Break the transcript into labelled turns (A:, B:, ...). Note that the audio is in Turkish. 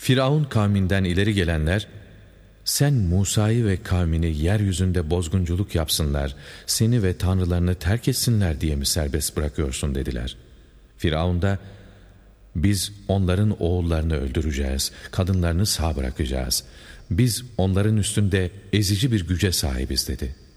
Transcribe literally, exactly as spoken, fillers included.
A: Firavun kavminden ileri gelenler, sen Musa'yı ve kavmini yeryüzünde bozgunculuk yapsınlar, seni ve tanrılarını terk etsinler diye mi serbest bırakıyorsun dediler. Firavun da, biz onların oğullarını öldüreceğiz, kadınlarını sağ bırakacağız. Biz onların üstünde ezici bir güce sahibiz dedi.